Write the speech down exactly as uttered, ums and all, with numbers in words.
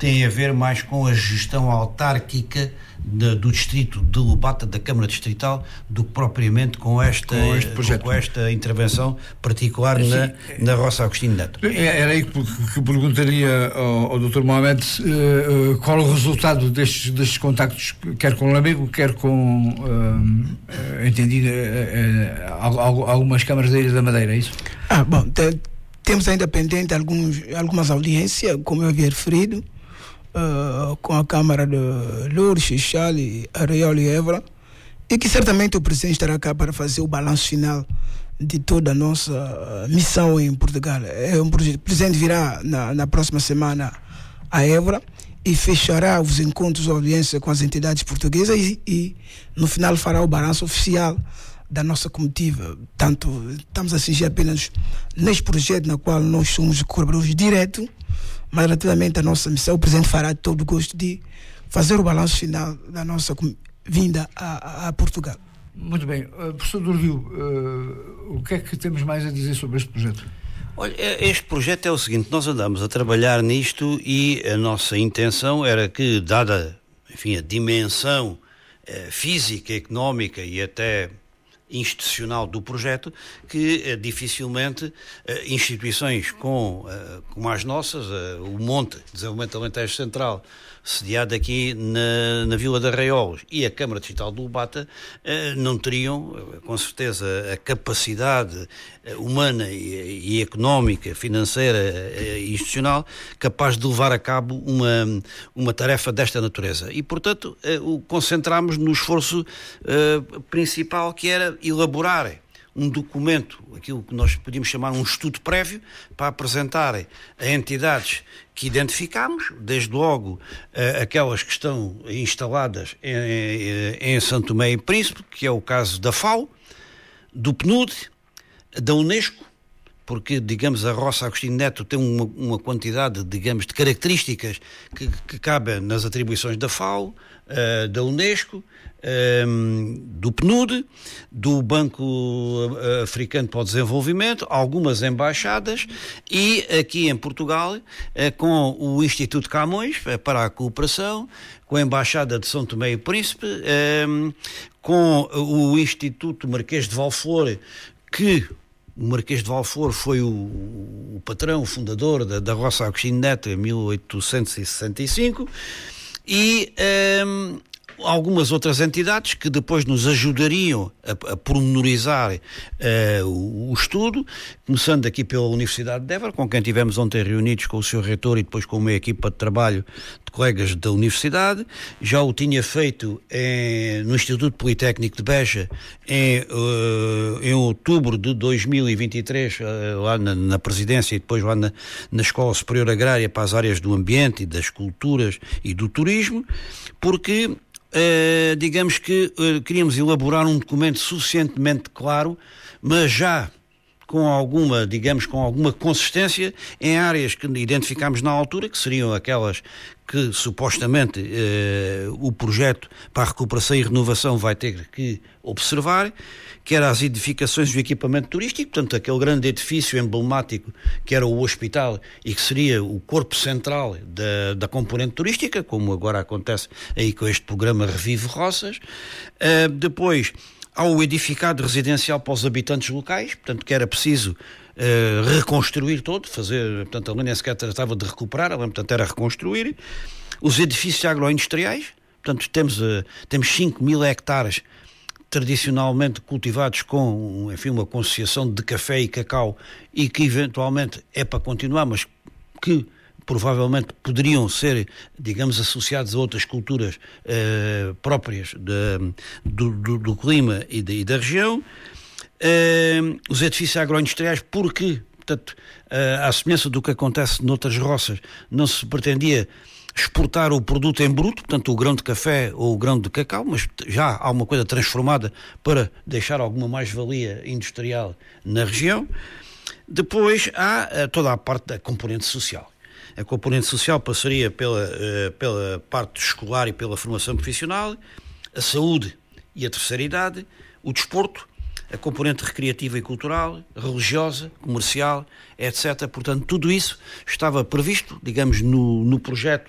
tem a ver mais com a gestão autárquica de, do distrito de Lubata, da Câmara Distrital, do que propriamente com esta, com este projeto. Com esta intervenção particular na, na Roça Agostinho Neto. Era aí que, que perguntaria ao, ao doutor Mohamed uh, uh, qual o resultado destes, destes contactos, quer com o Lamego, quer com, uh, uh, entendido, uh, uh, algumas câmaras da Ilha da Madeira, é isso? Ah, bom, te, temos ainda pendente alguns, algumas audiências, como eu havia referido, Uh, com a Câmara de Loures, Xixale, Arraial e Évora, e que certamente o Presidente estará cá para fazer o balanço final de toda a nossa missão em Portugal. É um, o Presidente virá na, na próxima semana a Évora e fechará os encontros de audiência com as entidades portuguesas e, e no final fará o balanço oficial da nossa comitiva. Tanto estamos a atingir apenas neste projeto na qual nós somos colaboradores diretos, mas relativamente à nossa missão, o Presidente fará todo o gosto de fazer o balanço final da nossa vinda a, a Portugal. Muito bem. Uh, professor Dorvil, uh, o que é que temos mais a dizer sobre este projeto? Olha, este projeto é o seguinte: nós andamos a trabalhar nisto e a nossa intenção era que, dada, enfim, a dimensão uh, física, económica e até institucional do projeto, que eh, dificilmente eh, instituições com, eh, como as nossas, eh, o Monte Desenvolvimento Alentejo Central, sediado aqui na, na Vila de Arraiolos, e a Câmara Distrital de Lubata, eh, não teriam, eh, com certeza, a capacidade eh, humana e, e económica, financeira eh, e institucional capaz de levar a cabo uma, uma tarefa desta natureza. E, portanto, eh, o concentramos no esforço eh, principal, que era elaborar um documento, aquilo que nós podíamos chamar um estudo prévio, para apresentar a entidades que identificámos, desde logo uh, aquelas que estão instaladas em, em, em São Tomé e Príncipe, que é o caso da F A O, do P N U D, da Unesco, porque, digamos, a Roça Agostinho Neto tem uma, uma quantidade, digamos, de características que, que cabem nas atribuições da F A O, uh, da Unesco, um, do P N U D, do Banco Africano para o Desenvolvimento, algumas embaixadas, e aqui em Portugal, uh, com o Instituto Camões uh, para a Cooperação, com a Embaixada de São Tomé e Príncipe, um, com o Instituto Marquês de Valflor, que o Marquês de Valflor foi o, o patrão, o fundador da, da Roça Agostinho Neto em mil oitocentos e sessenta e cinco, e um, algumas outras entidades que depois nos ajudariam a, a pormenorizar uh, o, o estudo, começando aqui pela Universidade de Évora, com quem tivemos ontem reunidos com o senhor Reitor e depois com uma equipa de trabalho de colegas da Universidade. Já o tinha feito em, no Instituto Politécnico de Beja em, uh, em outubro de dois mil e vinte e três, uh, lá na, na Presidência, e depois lá na, na Escola Superior Agrária para as áreas do ambiente e das culturas e do turismo, porque Uh, digamos que uh, queríamos elaborar um documento suficientemente claro, mas já com alguma, digamos, com alguma consistência em áreas que identificámos na altura, que seriam aquelas que supostamente uh, o projeto para a recuperação e renovação vai ter que observar, que era as edificações do equipamento turístico, portanto aquele grande edifício emblemático que era o hospital e que seria o corpo central da, da componente turística, como agora acontece aí com este programa Revive Roças. Uh, depois há o edificado residencial para os habitantes locais, portanto que era preciso uh, reconstruir todo, fazer, portanto ali nem sequer tratava de recuperar, portanto era reconstruir. Os edifícios agroindustriais, portanto temos, uh, temos cinco mil hectares tradicionalmente cultivados com, enfim, uma consociação de café e cacau, e que eventualmente é para continuar, mas que provavelmente poderiam ser, digamos, associados a outras culturas eh, próprias de, do, do, do clima e, de, e da região. Eh, os edifícios agroindustriais, porque, portanto, eh, à semelhança do que acontece noutras roças, não se pretendia exportar o produto em bruto, portanto o grão de café ou o grão de cacau, mas já há uma coisa transformada para deixar alguma mais-valia industrial na região. Depois há uh, toda a parte da componente social. A componente social passaria pela, uh, pela parte escolar e pela formação profissional, a saúde e a terceira idade, o desporto, a componente recreativa e cultural, religiosa, comercial, etcétera. Portanto, tudo isso estava previsto, digamos, no, no projeto